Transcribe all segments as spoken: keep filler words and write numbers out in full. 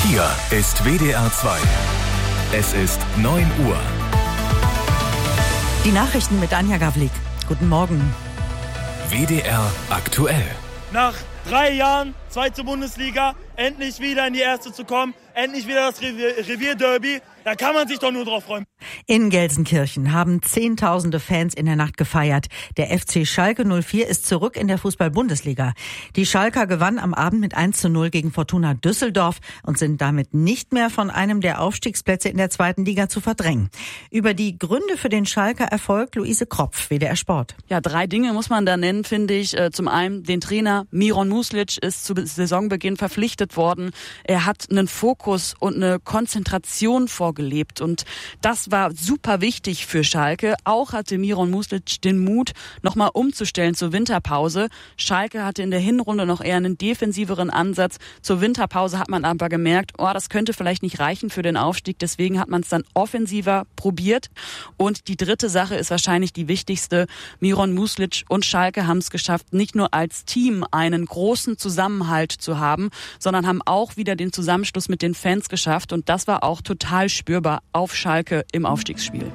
Hier ist W D R zwei. Es ist neun Uhr. Die Nachrichten mit Anja Gavlik. Guten Morgen. W D R aktuell. Nach drei Jahren, zweite Bundesliga, endlich wieder in die erste zu kommen, endlich wieder das Revier- Revierderby, da kann man sich doch nur drauf freuen. In Gelsenkirchen haben Zehntausende Fans in der Nacht gefeiert. Der F C Schalke null vier ist zurück in der Fußball-Bundesliga. Die Schalker gewannen am Abend mit eins zu null gegen Fortuna Düsseldorf und sind damit nicht mehr von einem der Aufstiegsplätze in der zweiten Liga zu verdrängen. Über die Gründe für den Schalker Erfolg Luise Kropf, W D R Sport. Ja, drei Dinge muss man da nennen, finde ich. Zum einen den Trainer Miron Muslic ist zu Saisonbeginn verpflichtet worden. Er hat einen Fokus und eine Konzentration vorgelebt und das war super wichtig für Schalke. Auch hatte Miron Muslic den Mut, nochmal umzustellen zur Winterpause. Schalke hatte in der Hinrunde noch eher einen defensiveren Ansatz. Zur Winterpause hat man aber gemerkt, oh, das könnte vielleicht nicht reichen für den Aufstieg. Deswegen hat man es dann offensiver probiert. Und die dritte Sache ist wahrscheinlich die wichtigste. Miron Muslic und Schalke haben es geschafft, nicht nur als Team einen großen Zusammenhalt zu haben, sondern haben auch wieder den Zusammenschluss mit den Fans geschafft. Und das war auch total spürbar auf Schalke im Aufstiegsspiel.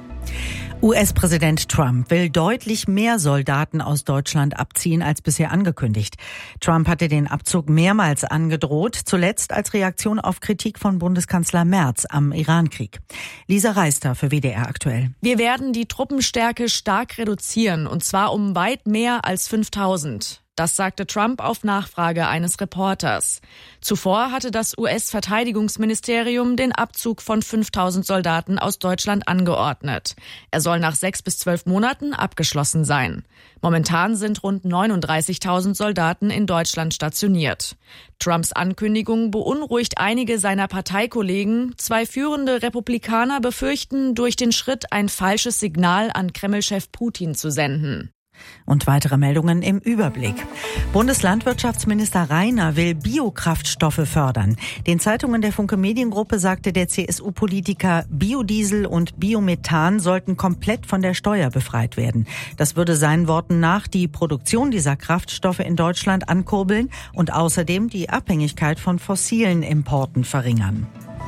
U S-Präsident Trump will deutlich mehr Soldaten aus Deutschland abziehen als bisher angekündigt. Trump hatte den Abzug mehrmals angedroht, zuletzt als Reaktion auf Kritik von Bundeskanzler Merz am Irankrieg. Lisa Reister für W D R aktuell. Wir werden die Truppenstärke stark reduzieren, und zwar um weit mehr als fünftausend. Das sagte Trump auf Nachfrage eines Reporters. Zuvor hatte das U S-Verteidigungsministerium den Abzug von fünftausend Soldaten aus Deutschland angeordnet. Er soll nach sechs bis zwölf Monaten abgeschlossen sein. Momentan sind rund neununddreißigtausend Soldaten in Deutschland stationiert. Trumps Ankündigung beunruhigt einige seiner Parteikollegen. Zwei führende Republikaner befürchten, durch den Schritt ein falsches Signal an Kreml-Chef Putin zu senden. Und weitere Meldungen im Überblick. Bundeslandwirtschaftsminister Rainer will Biokraftstoffe fördern. Den Zeitungen der Funke Mediengruppe sagte der C S U-Politiker, Biodiesel und Biomethan sollten komplett von der Steuer befreit werden. Das würde seinen Worten nach die Produktion dieser Kraftstoffe in Deutschland ankurbeln und außerdem die Abhängigkeit von fossilen Importen verringern.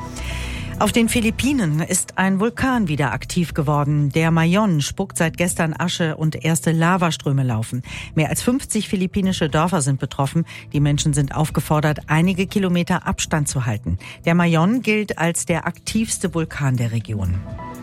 Auf den Philippinen ist ein Vulkan wieder aktiv geworden. Der Mayon spuckt seit gestern Asche und erste Lavaströme laufen. Mehr als fünfzig philippinische Dörfer sind betroffen. Die Menschen sind aufgefordert, einige Kilometer Abstand zu halten. Der Mayon gilt als der aktivste Vulkan der Region.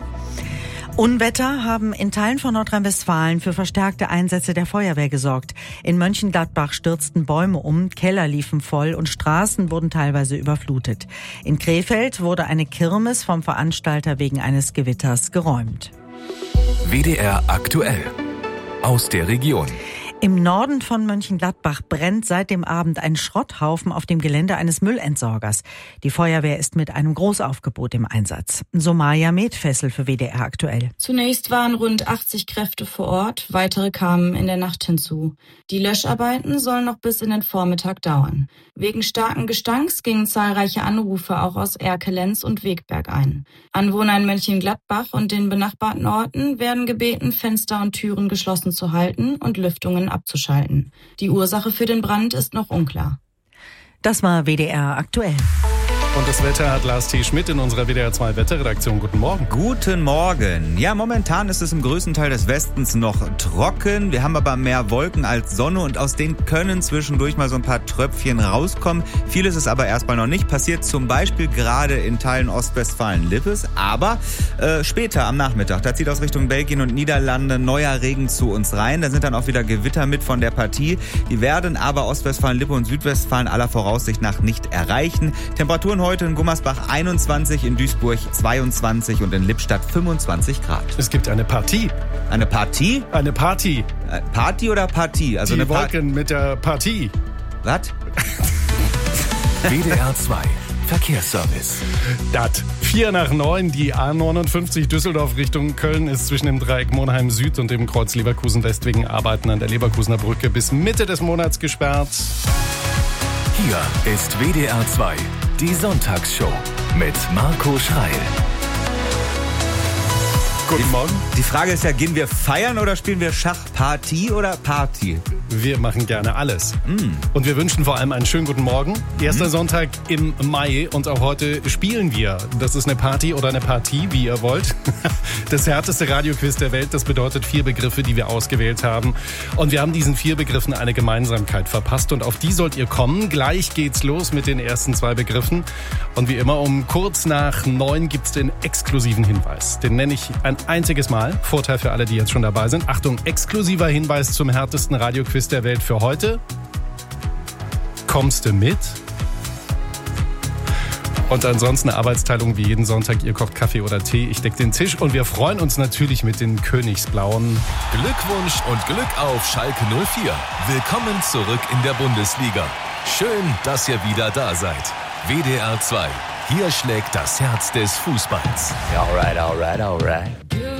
Unwetter haben in Teilen von Nordrhein-Westfalen für verstärkte Einsätze der Feuerwehr gesorgt. In Mönchengladbach stürzten Bäume um, Keller liefen voll und Straßen wurden teilweise überflutet. In Krefeld wurde eine Kirmes vom Veranstalter wegen eines Gewitters geräumt. W D R aktuell. Aus der Region. Im Norden von Mönchengladbach brennt seit dem Abend ein Schrotthaufen auf dem Gelände eines Müllentsorgers. Die Feuerwehr ist mit einem Großaufgebot im Einsatz. Somaya Metfessel für W D R aktuell. Zunächst waren rund achtzig Kräfte vor Ort, weitere kamen in der Nacht hinzu. Die Löscharbeiten sollen noch bis in den Vormittag dauern. Wegen starken Gestanks gingen zahlreiche Anrufe auch aus Erkelenz und Wegberg ein. Anwohner in Mönchengladbach und den benachbarten Orten werden gebeten, Fenster und Türen geschlossen zu halten und Lüftungen abzuschalten. Die Ursache für den Brand ist noch unklar. Das war W D R aktuell. Und das Wetter hat Lars T. Schmidt in unserer W D R zwei Wetterredaktion. Guten Morgen. Guten Morgen. Ja, momentan ist es im größten Teil des Westens noch trocken. Wir haben aber mehr Wolken als Sonne und aus denen können zwischendurch mal so ein paar Tröpfchen rauskommen. Vieles ist aber erstmal noch nicht passiert. Zum Beispiel gerade in Teilen Ostwestfalen-Lippes. Aber äh, später am Nachmittag, da zieht aus Richtung Belgien und Niederlande neuer Regen zu uns rein. Da sind dann auch wieder Gewitter mit von der Partie. Die werden aber Ostwestfalen-Lippe und Südwestfalen aller Voraussicht nach nicht erreichen. Temperaturen heute in Gummersbach einundzwanzig, in Duisburg zweiundzwanzig und in Lippstadt fünfundzwanzig Grad. Es gibt eine Partie. Eine Partie? Eine Party. Äh, Party oder Partie? Also Die eine Wolken pa- mit der Partie. Was? W D R zwei Verkehrsservice. Dat. Vier nach neun, die A neunundfünfzig Düsseldorf Richtung Köln ist zwischen dem Dreieck Monheim Süd und dem Kreuz Leverkusen West wegen Arbeiten an der Leverkusener Brücke bis Mitte des Monats gesperrt. Hier ist W D R zwei, die Sonntagsshow mit Marco Schreil. Guten Morgen. Die Frage ist ja, gehen wir feiern oder spielen wir Schachpartie oder Party? Wir machen gerne alles. Mm. Und wir wünschen vor allem einen schönen guten Morgen. Erster Mhm. Sonntag im Mai und auch heute spielen wir. Das ist eine Party oder eine Partie, wie ihr wollt. Das härteste Radioquiz der Welt, das bedeutet vier Begriffe, die wir ausgewählt haben. Und wir haben diesen vier Begriffen eine Gemeinsamkeit verpasst und auf die sollt ihr kommen. Gleich geht's los mit den ersten zwei Begriffen. Und wie immer um kurz nach neun gibt's den exklusiven Hinweis. Den nenne ich ein einziges Mal. Vorteil für alle, die jetzt schon dabei sind. Achtung, exklusiver Hinweis zum härtesten Radioquiz der Welt für heute. Kommst du mit? Und ansonsten eine Arbeitsteilung wie jeden Sonntag. Ihr kocht Kaffee oder Tee, ich decke den Tisch. Und wir freuen uns natürlich mit den Königsblauen. Glückwunsch und Glück auf Schalke null vier. Willkommen zurück in der Bundesliga. Schön, dass ihr wieder da seid. W D R zwei. Hier schlägt das Herz des Fußballs. Alright, alright, alright.